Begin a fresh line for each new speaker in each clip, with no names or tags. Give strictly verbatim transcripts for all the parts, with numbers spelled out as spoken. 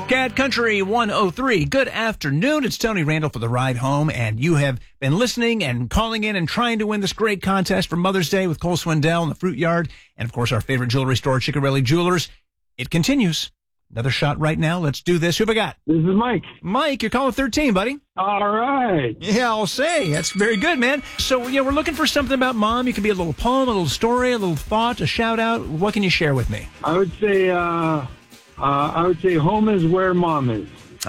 Cat Country one oh three. Good afternoon. It's Tony Randall for the ride home, and you have been listening and calling in and trying to win this great contest for Mother's Day with Cole Swindell in the Fruit Yard, and of course our favorite jewelry store, Ciccarelli Jewelers. It continues. Another shot right now. Let's do this. Who have I got?
This is Mike.
Mike, you're calling thirteen, buddy.
All right.
Yeah, I'll say. That's very good, man. So, yeah, we're looking for something about Mom. You can be a little poem, a little story, a little thought, a shout-out. What can you share with me?
I would say, uh, uh, I would say home is where Mom is.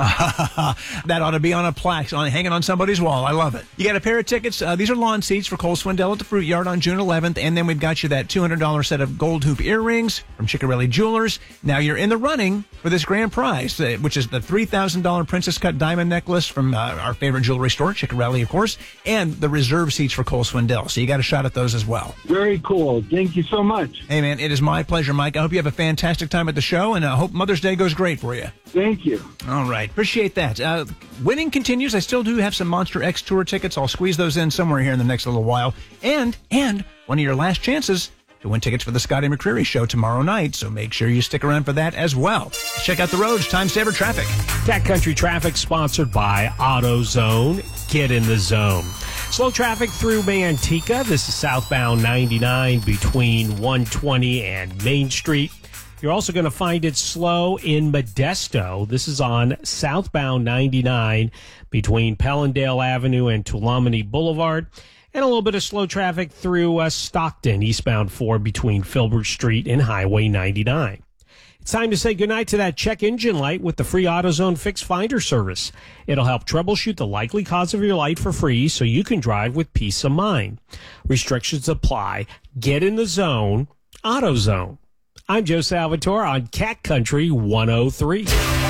That ought to be on a plaque, on hanging on somebody's wall. I love it. You got a pair of tickets. Uh, these are lawn seats for Cole Swindell at the Fruit Yard on June eleventh. And then we've got you that two hundred dollars set of gold hoop earrings from Ciccarelli Jewelers. Now you're in the running for this grand prize, uh, which is the three thousand dollars Princess Cut diamond necklace from uh, our favorite jewelry store, Ciccarelli, of course, and the reserve seats for Cole Swindell. So you got a shot at those as well.
Very cool. Thank you so much.
Hey, man, it is my pleasure, Mike. I hope you have a fantastic time at the show, and I hope Mother's Day goes great for you.
Thank you.
All right. Appreciate that. Uh, winning continues. I still do have some Monster X Tour tickets. I'll squeeze those in somewhere here in the next little while. And, and one of your last chances to win tickets for the Scotty McCreery Show tomorrow night. So make sure you stick around for that as well. Check out the roads. Time saver traffic.
Cat Country Traffic sponsored by AutoZone. Get in the zone. Slow traffic through Manteca. This is southbound ninety-nine between one twenty and Main Street. You're also going to find it slow in Modesto. This is on southbound ninety-nine between Pellendale Avenue and Tuolumne Boulevard. And a little bit of slow traffic through uh, Stockton, eastbound four between Filbert Street and Highway ninety-nine. It's time to say goodnight to that check engine light with the free AutoZone Fix Finder service. It'll help troubleshoot the likely cause of your light for free so you can drive with peace of mind. Restrictions apply. Get in the zone. AutoZone. I'm Joe Salvatore on Cat Country one oh three.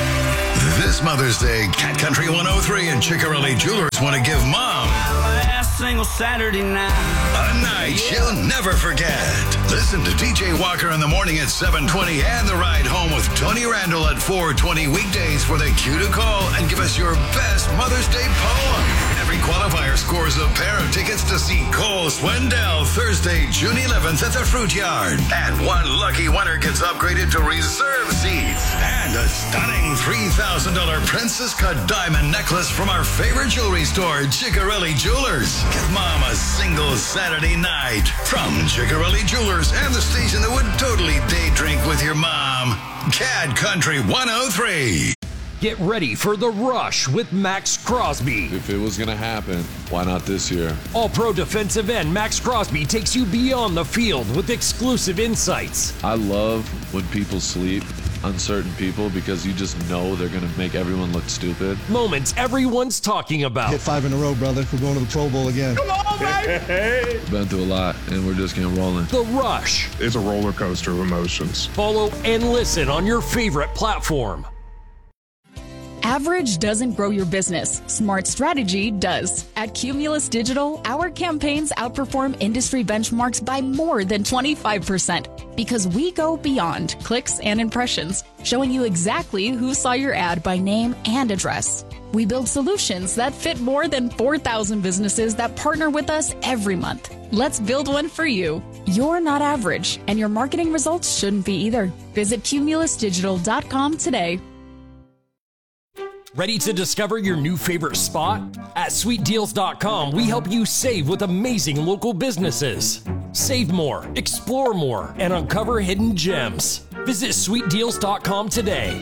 This Mother's Day, Cat Country one oh three and Ciccarelli Jewelers want to give Mom
last single Saturday night
a night she'll never forget. Listen to D J Walker in the morning at seven twenty and the ride home with Tony Randall at four twenty weekdays for the cue to call and give us your best Mother's Day poem. Every qualifier scores a pair of tickets to see Cole Swindell Thursday, June eleventh at the Fruit Yard. And one lucky winner gets upgraded to reserve seats. And a stunning three thousand dollars Princess Cut diamond necklace from our favorite jewelry store, Ciccarelli Jewelers. Give Mom a single Saturday night from Ciccarelli Jewelers and the station that would totally day drink with your mom. Cat Country one oh three.
Get ready for The Rush with Max Crosby.
If it was going to happen, why not this year?
All-pro defensive end Max Crosby takes you beyond the field with exclusive insights.
I love when people sleep, uncertain people, because you just know they're going to make everyone look stupid.
Moments everyone's talking about.
Hit five in a row, brother. We're going to the Pro Bowl again.
Come on, baby!
Been through a lot, and we're just getting rolling.
The Rush.
It's a roller coaster of emotions.
Follow and listen on your favorite platform.
Average doesn't grow your business. Smart strategy does. At Cumulus Digital, our campaigns outperform industry benchmarks by more than twenty-five percent because we go beyond clicks and impressions, showing you exactly who saw your ad by name and address. We build solutions that fit more than four thousand businesses that partner with us every month. Let's build one for you. You're not average, and your marketing results shouldn't be either. Visit cumulus digital dot com today.
Ready to discover your new favorite spot? At sweet deals dot com, we help you save with amazing local businesses. Save more, explore more, and uncover hidden gems. Visit sweet deals dot com today.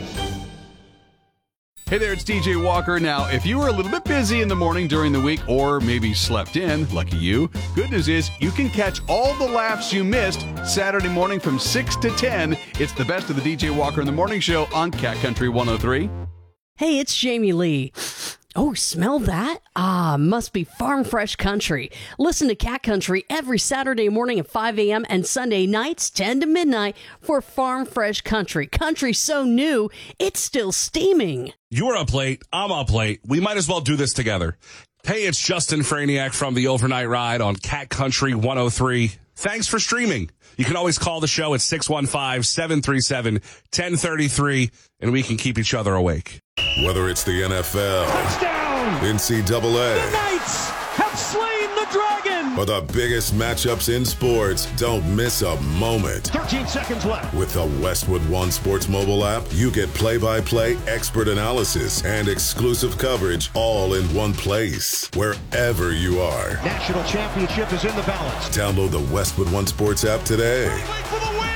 Hey there, it's D J Walker. Now, if you were a little bit busy in the morning during the week or maybe slept in, lucky you, good news is you can catch all the laughs you missed Saturday morning from six to ten. It's the best of the D J Walker in the Morning Show on Cat Country one oh three.
Hey, it's Jamie Lee. Oh, smell that? Ah, must be Farm Fresh Country. Listen to Cat Country every Saturday morning at five a.m. and Sunday nights ten to midnight for Farm Fresh Country. Country so new, it's still steaming.
You're up late, I'm up late. We might as well do this together. Hey, it's Justin Franiak from the Overnight Ride on Cat Country one oh three. Thanks for streaming. You can always call the show at six one five, seven three seven, one oh three three, and we can keep each other awake.
Whether it's the N F L,
touchdown,
N C double A,
the Knights have slain the dragon,
For the biggest matchups in sports, don't miss a moment.
thirteen seconds left.
With the Westwood One Sports mobile app, you get play-by-play, expert analysis, and exclusive coverage all in one place, wherever you are.
National championship is in the balance.
Download the Westwood One Sports app today.
For the win!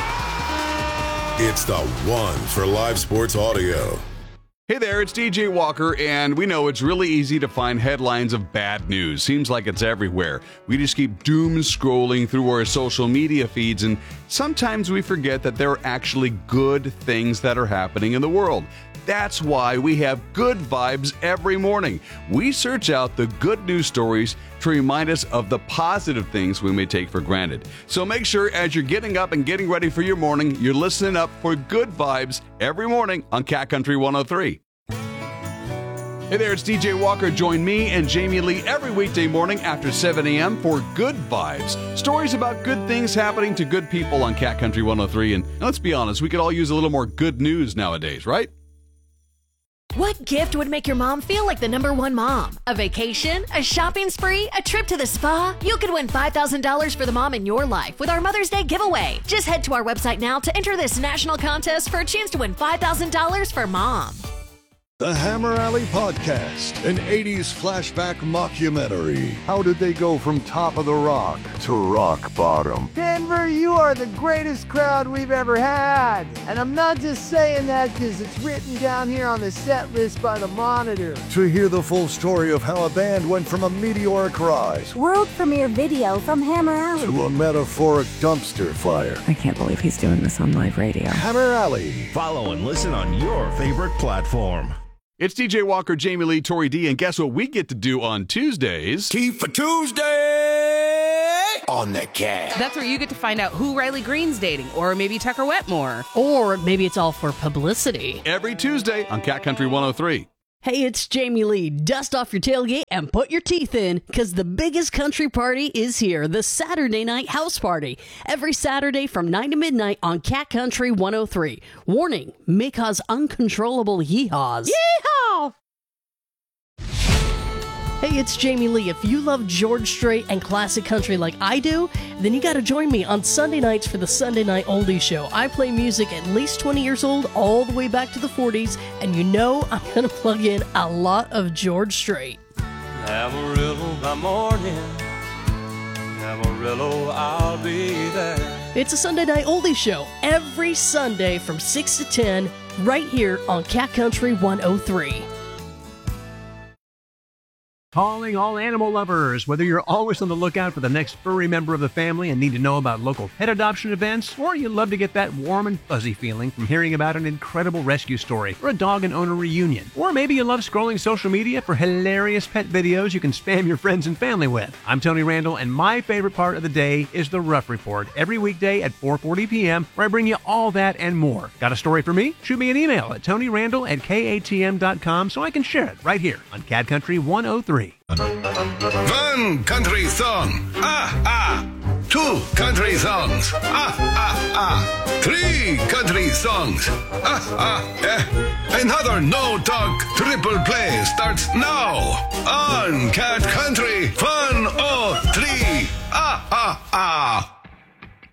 It's the one for live sports audio.
Hey there, it's D J Walker, and we know it's really easy to find headlines of bad news. Seems like it's everywhere. We just keep doom scrolling through our social media feeds, and sometimes we forget that there are actually good things that are happening in the world. That's why we have Good Vibes every morning. We search out the good news stories to remind us of the positive things we may take for granted. So make sure as you're getting up and getting ready for your morning, you're listening up for Good Vibes every morning on Cat Country one oh three. Hey there, it's D J Walker. Join me and Jamie Lee every weekday morning after seven a.m. for Good Vibes. Stories about good things happening to good people on Cat Country one oh three. And let's be honest, we could all use a little more good news nowadays, right?
What gift would make your mom feel like the number one mom? A vacation? A shopping spree? A trip to the spa? You could win five thousand dollars for the mom in your life with our Mother's Day giveaway. Just head to our website now to enter this national contest for a chance to win five thousand dollars for mom.
The Hammer Alley Podcast, an eighties flashback mockumentary.
How did they go from top of the rock to rock bottom?
Denver, you are the greatest crowd we've ever had. And I'm not just saying that because it's written down here on the set list by the Monitor.
To hear the full story of how a band went from a meteoric rise
world premiere video from Hammer Alley
to a metaphoric dumpster fire.
I can't believe he's doing this on live radio.
Hammer Alley.
Follow and listen on your favorite platform.
It's D J Walker, Jamie Lee, Tori D, and guess what we get to do on Tuesdays?
Tea for Tuesday on the Cat.
That's where you get to find out who Riley Green's dating, or maybe Tucker Wetmore.
Or maybe it's all for publicity.
Every Tuesday on Cat Country one oh three.
Hey, it's Jamie Lee. Dust off your tailgate and put your teeth in, because the biggest country party is here, the Saturday Night House Party. Every Saturday from nine to midnight on Cat Country one oh three. Warning, may cause uncontrollable yeehaws.
Yeehaw!
Hey, it's Jamie Lee. If you love George Strait and classic country like I do, then you got to join me on Sunday nights for the Sunday Night Oldies Show. I play music at least twenty years old, all the way back to the forties, and you know I'm going to plug in a lot of George Strait.
Amarillo by morning, Amarillo, I'll be there.
It's a Sunday Night Oldies Show every Sunday from six to ten, right here on Cat Country one oh three.
Calling all animal lovers. Whether you're always on the lookout for the next furry member of the family and need to know about local pet adoption events, or you love to get that warm and fuzzy feeling from hearing about an incredible rescue story or a dog and owner reunion, or maybe you love scrolling social media for hilarious pet videos you can spam your friends and family with. I'm Tony Randall, and my favorite part of the day is the Rough Report, every weekday at four forty p.m., where I bring you all that and more. Got a story for me? Shoot me an email at tonyrandall at k a t m dot com so I can share it right here on Cat Country one oh three.
One country song. Ah, ah. Two country songs. Ah, ah, ah. Three country songs. Ah, ah, eh. Another no-talk triple play starts now on Cat Country one oh three. Ah, ah, ah.